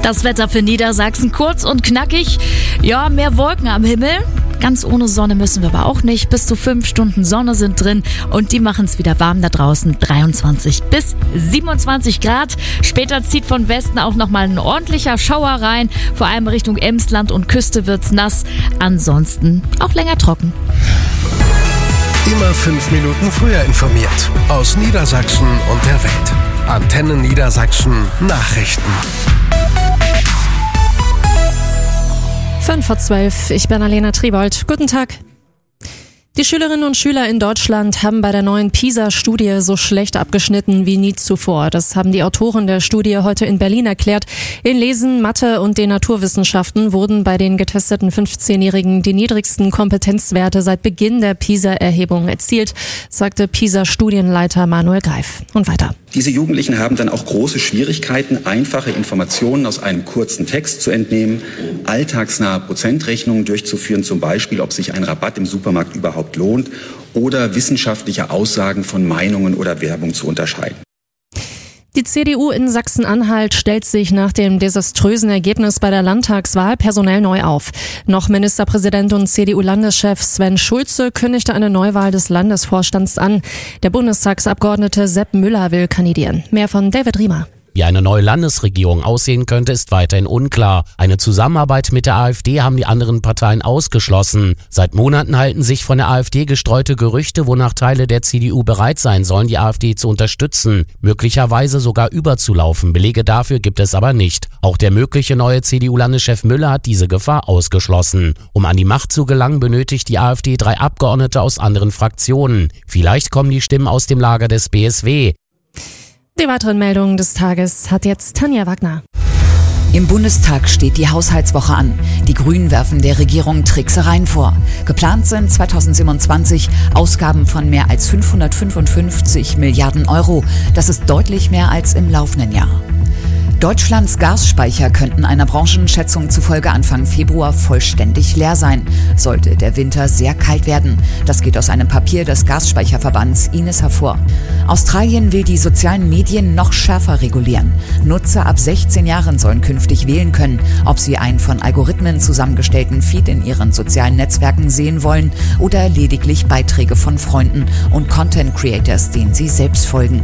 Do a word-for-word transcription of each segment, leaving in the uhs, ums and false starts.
Das Wetter für Niedersachsen kurz und knackig. Ja, mehr Wolken am Himmel. Ganz ohne Sonne müssen wir aber auch nicht. Bis zu fünf Stunden Sonne sind drin und die machen es wieder warm da draußen. dreiundzwanzig bis siebenundzwanzig Grad. Später zieht von Westen auch nochmal ein ordentlicher Schauer rein. Vor allem Richtung Emsland und Küste wird's nass. Ansonsten auch länger trocken. Immer fünf Minuten früher informiert. Aus Niedersachsen und der Welt. Antenne Niedersachsen Nachrichten. fünf vor zwölf, ich bin Alena Triebold. Guten Tag. Die Schülerinnen und Schüler in Deutschland haben bei der neuen PISA-Studie so schlecht abgeschnitten wie nie zuvor. Das haben die Autoren der Studie heute in Berlin erklärt. In Lesen, Mathe und den Naturwissenschaften wurden bei den getesteten fünfzehnjährigen die niedrigsten Kompetenzwerte seit Beginn der PISA-Erhebung erzielt, sagte PISA-Studienleiter Manuel Greif. Und weiter. Diese Jugendlichen haben dann auch große Schwierigkeiten, einfache Informationen aus einem kurzen Text zu entnehmen, alltagsnahe Prozentrechnungen durchzuführen, zum Beispiel, ob sich ein Rabatt im Supermarkt überhaupt lohnt, oder wissenschaftliche Aussagen von Meinungen oder Werbung zu unterscheiden. Die C D U in Sachsen-Anhalt stellt sich nach dem desaströsen Ergebnis bei der Landtagswahl personell neu auf. Noch Ministerpräsident und C D U-Landeschef Sven Schulze kündigte eine Neuwahl des Landesvorstands an. Der Bundestagsabgeordnete Sepp Müller will kandidieren. Mehr von David Riemer. Wie eine neue Landesregierung aussehen könnte, ist weiterhin unklar. Eine Zusammenarbeit mit der AfD haben die anderen Parteien ausgeschlossen. Seit Monaten halten sich von der AfD gestreute Gerüchte, wonach Teile der C D U bereit sein sollen, die AfD zu unterstützen, möglicherweise sogar überzulaufen. Belege dafür gibt es aber nicht. Auch der mögliche neue C D U-Landeschef Müller hat diese Gefahr ausgeschlossen. Um an die Macht zu gelangen, benötigt die AfD drei Abgeordnete aus anderen Fraktionen. Vielleicht kommen die Stimmen aus dem Lager des B S W. Die weiteren Meldungen des Tages hat jetzt Tanja Wagner. Im Bundestag steht die Haushaltswoche an. Die Grünen werfen der Regierung Tricksereien vor. Geplant sind zweitausendsiebenundzwanzig Ausgaben von mehr als fünfhundertfünfundfünfzig Milliarden Euro. Das ist deutlich mehr als im laufenden Jahr. Deutschlands Gasspeicher könnten einer Branchenschätzung zufolge Anfang Februar vollständig leer sein, sollte der Winter sehr kalt werden. Das geht aus einem Papier des Gasspeicherverbands I N E S hervor. Australien will die sozialen Medien noch schärfer regulieren. Nutzer ab sechzehn Jahren sollen künftig wählen können, ob sie einen von Algorithmen zusammengestellten Feed in ihren sozialen Netzwerken sehen wollen oder lediglich Beiträge von Freunden und Content Creators, denen sie selbst folgen.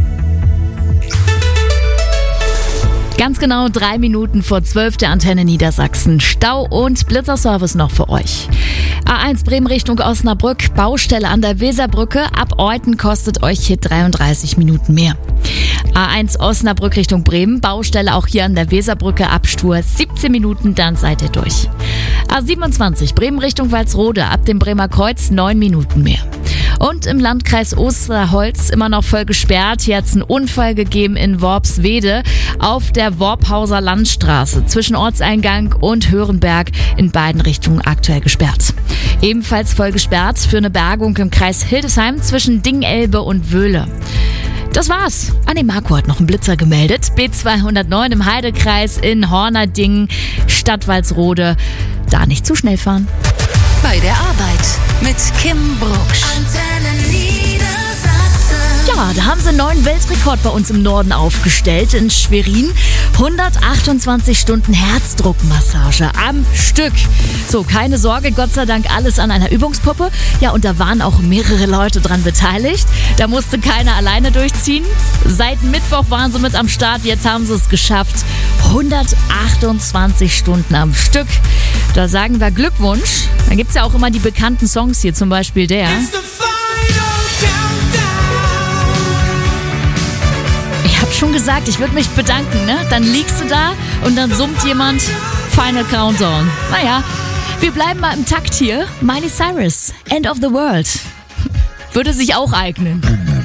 Ganz genau drei Minuten vor zwölf der Antenne Niedersachsen. Stau und Blitzerservice noch für euch. A eins Bremen Richtung Osnabrück, Baustelle an der Weserbrücke. Ab Euthen kostet euch hier dreiunddreißig Minuten mehr. A eins Osnabrück Richtung Bremen, Baustelle auch hier an der Weserbrücke, Abstur siebzehn Minuten, dann seid ihr durch. A siebenundzwanzig Bremen Richtung Walsrode, ab dem Bremer Kreuz neun Minuten mehr. Und im Landkreis Osterholz immer noch voll gesperrt. Hier hat es einen Unfall gegeben in Worpswede auf der Worphauser Landstraße zwischen Ortseingang und Hörenberg, in beiden Richtungen aktuell gesperrt. Ebenfalls voll gesperrt für eine Bergung im Kreis Hildesheim zwischen Dingelbe und Wöhle. Das war's. Anni Marco hat noch einen Blitzer gemeldet. B zweihundertneun im Heidekreis in Hornerdingen, Stadt Walsrode. Da nicht zu schnell fahren. Bei der Arbeit mit Kim Brucksch. Ja, da haben sie einen neuen Weltrekord bei uns im Norden aufgestellt, in Schwerin. hundertachtundzwanzig Stunden Herzdruckmassage am Stück. So, keine Sorge, Gott sei Dank alles an einer Übungspuppe. Ja, und da waren auch mehrere Leute dran beteiligt. Da musste keiner alleine durchziehen. Seit Mittwoch waren sie mit am Start, jetzt haben sie es geschafft. hundertachtundzwanzig Stunden am Stück. Da sagen wir Glückwunsch. Da gibt's ja auch immer die bekannten Songs hier, zum Beispiel der. Ich hab schon gesagt, ich würde mich bedanken, ne? Dann liegst du da und dann summt jemand Final Countdown. Naja, wir bleiben mal im Takt hier. Miley Cyrus, End of the World. Würde sich auch eignen.